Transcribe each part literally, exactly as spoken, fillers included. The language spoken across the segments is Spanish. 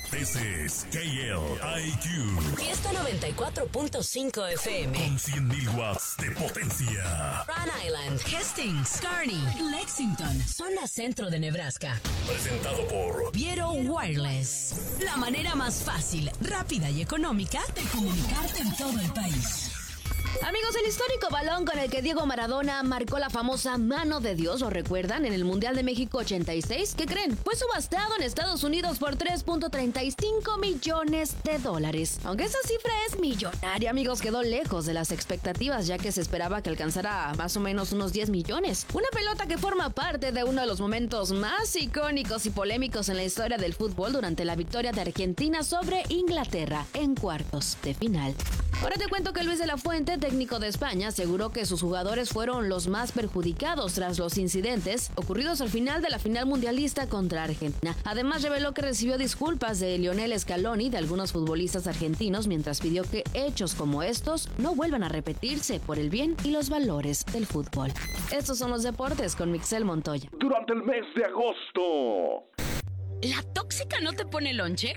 This is K L I Q. Fiesta noventa y cuatro punto cinco F M. Con cien mil watts de potencia. Rhode Island, Hastings, Kearney, Lexington, zona centro de Nebraska. Presentado por Viero Wireless. La manera más fácil, rápida y económica de comunicarte en todo el país. Amigos, el histórico balón con el que Diego Maradona marcó la famosa mano de Dios, ¿lo recuerdan? En el Mundial de México ochenta y seis, ¿qué creen? Fue subastado en Estados Unidos por tres punto treinta y cinco millones de dólares. Aunque esa cifra es millonaria, amigos, quedó lejos de las expectativas, ya que se esperaba que alcanzara más o menos unos diez millones. Una pelota que forma parte de uno de los momentos más icónicos y polémicos en la historia del fútbol durante la victoria de Argentina sobre Inglaterra en cuartos de final. Ahora te cuento que Luis de la Fuente, técnico de España, aseguró que sus jugadores fueron los más perjudicados tras los incidentes ocurridos al final de la final mundialista contra Argentina. Además, reveló que recibió disculpas de Lionel Scaloni y de algunos futbolistas argentinos, mientras pidió que hechos como estos no vuelvan a repetirse por el bien y los valores del fútbol. Estos son los deportes con Mixel Montoya. Durante el mes de agosto. ¿La tóxica no te pone lonche?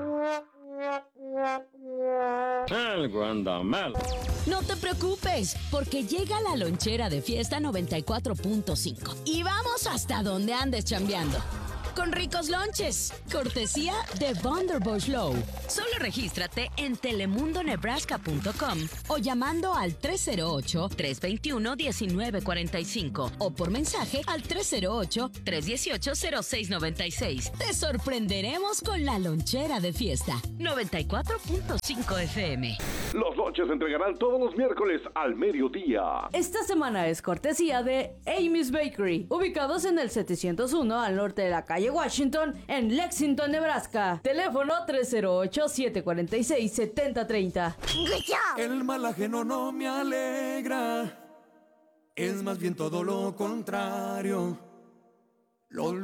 Algo anda mal. No te preocupes, porque llega la lonchera de Fiesta noventa y cuatro punto cinco y vamos hasta donde andes chambeando. Con ricos lonches, cortesía de Vonderbush Low. Solo regístrate en telemundo nebraska punto com o llamando al tres cero ocho, tres dos uno, uno nueve cuatro cinco o por mensaje al tres cero ocho, tres uno ocho, cero seis nueve seis. Te sorprenderemos con la lonchera de Fiesta noventa y cuatro punto cinco F M. Los lonches se entregarán todos los miércoles al mediodía. Esta semana es cortesía de Amy's Bakery, ubicados en el setecientos uno al norte de la calle Washington, en Lexington, Nebraska. Teléfono tres cero ocho, siete cuatro seis, siete cero tres cero. El mal ajeno no me alegra, es más bien todo lo contrario. Los